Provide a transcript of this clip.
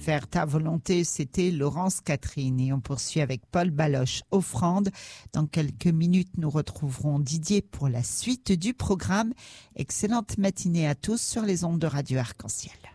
Faire ta volonté, c'était Laurence Catherine. Et on poursuit avec Paul Baloche, Offrande. Dans quelques minutes, nous retrouverons Didier pour la suite du programme. Excellente matinée à tous sur les ondes de Radio Arc-en-Ciel.